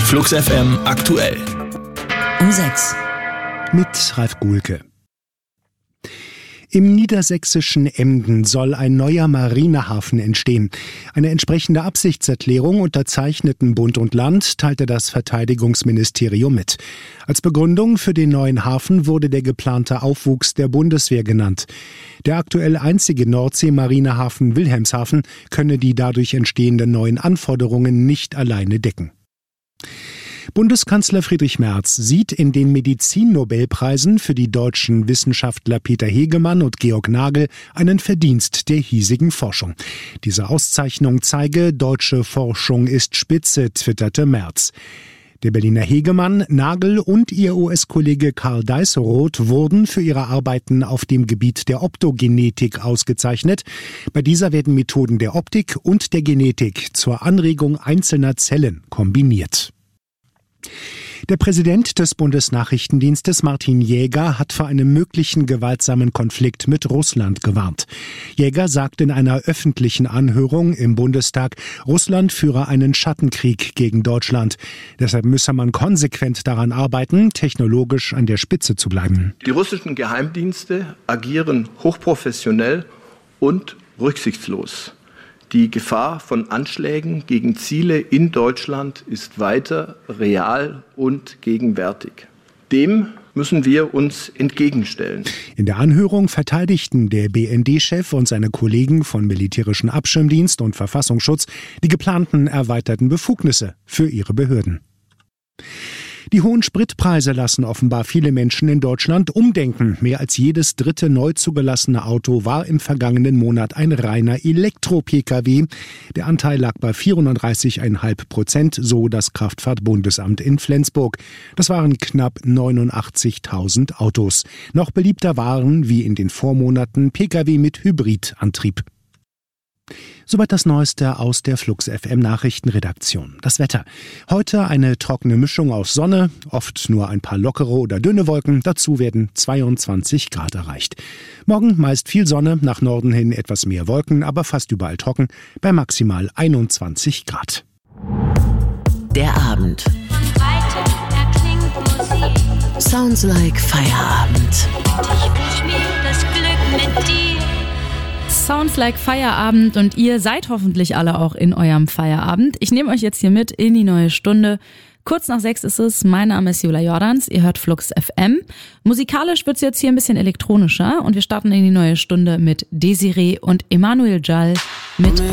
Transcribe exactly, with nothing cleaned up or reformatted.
Flux F M aktuell. Um sechs. Mit Ralf Guhlke. Im niedersächsischen Emden soll ein neuer Marinehafen entstehen. Eine entsprechende Absichtserklärung unterzeichneten Bund und Land teilte das Verteidigungsministerium mit. Als Begründung für den neuen Hafen wurde der geplante Aufwuchs der Bundeswehr genannt. Der aktuell einzige Nordsee-Marinehafen Wilhelmshaven könne die dadurch entstehenden neuen Anforderungen nicht alleine decken. Bundeskanzler Friedrich Merz sieht in den Medizinnobelpreisen für die deutschen Wissenschaftler Peter Hegemann und Georg Nagel einen Verdienst der hiesigen Forschung. Diese Auszeichnung zeige, deutsche Forschung ist spitze, twitterte Merz. Der Berliner Hegemann, Nagel und ihr U S-Kollege Karl Deisseroth wurden für ihre Arbeiten auf dem Gebiet der Optogenetik ausgezeichnet. Bei dieser werden Methoden der Optik und der Genetik zur Anregung einzelner Zellen kombiniert. Der Präsident des Bundesnachrichtendienstes Martin Jäger hat vor einem möglichen gewaltsamen Konflikt mit Russland gewarnt. Jäger sagt in einer öffentlichen Anhörung im Bundestag, Russland führe einen Schattenkrieg gegen Deutschland. Deshalb müsse man konsequent daran arbeiten, technologisch an der Spitze zu bleiben. Die russischen Geheimdienste agieren hochprofessionell und rücksichtslos. Die Gefahr von Anschlägen gegen Ziele in Deutschland ist weiter real und gegenwärtig. Dem müssen wir uns entgegenstellen. In der Anhörung verteidigten der B N D-Chef und seine Kollegen von Militärischen Abschirmdienst und Verfassungsschutz die geplanten erweiterten Befugnisse für ihre Behörden. Die hohen Spritpreise lassen offenbar viele Menschen in Deutschland umdenken. Mehr als jedes dritte neu zugelassene Auto war im vergangenen Monat ein reiner Elektro-P K W. Der Anteil lag bei vierunddreißig Komma fünf Prozent, so das Kraftfahrtbundesamt in Flensburg. Das waren knapp neunundachtzigtausend Autos. Noch beliebter waren, wie in den Vormonaten, P K W mit Hybridantrieb. Soweit das Neueste aus der Flux F M Nachrichtenredaktion. Das Wetter. Heute eine trockene Mischung aus Sonne, oft nur ein paar lockere oder dünne Wolken. Dazu werden zweiundzwanzig Grad erreicht. Morgen meist viel Sonne, nach Norden hin etwas mehr Wolken, aber fast überall trocken, bei maximal einundzwanzig Grad. Der Abend. Sounds like Feierabend. Ich wünsch mir das Glück mit dir. Sounds like Feierabend und ihr seid hoffentlich alle auch in eurem Feierabend. Ich nehme euch jetzt hier mit in die neue Stunde. Kurz nach sechs ist es. Mein Name ist Julia Jordans. Ihr hört Flux F M. Musikalisch wird es jetzt hier ein bisschen elektronischer und wir starten in die neue Stunde mit Desiree und Emanuel Jall mit